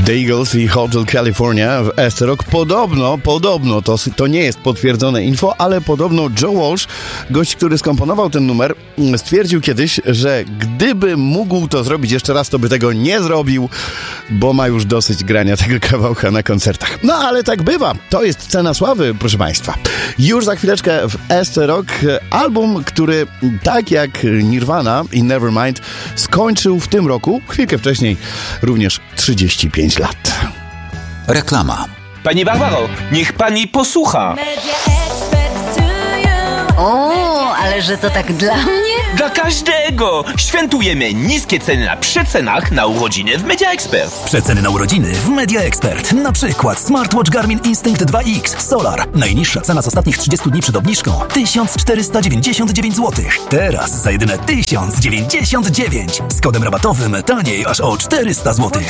The Eagles i Hotel California w S-Rock. Podobno, to nie jest potwierdzone info, ale podobno Joe Walsh, gość, który skomponował ten numer, stwierdził kiedyś, że gdyby mógł to zrobić jeszcze raz, to by tego nie zrobił, bo ma już dosyć grania tego kawałka na koncertach. No ale tak bywa. To jest cena sławy, proszę Państwa. Już za chwileczkę w S-Rock album, który tak jak Nirvana i Nevermind skończył w tym roku, chwilkę wcześniej również 35 lat. Reklama. Pani Barbaro, niech pani posłucha. O, ale że to tak dla mnie? Dla każdego! Świętujemy niskie ceny na przecenach na urodziny w Media Expert. Przeceny na urodziny w Media Expert. Na przykład smartwatch Garmin Instinct 2X Solar. Najniższa cena z ostatnich 30 dni przed obniżką 1499 zł. Teraz za jedyne 1099. Z kodem rabatowym taniej aż o 400 zł.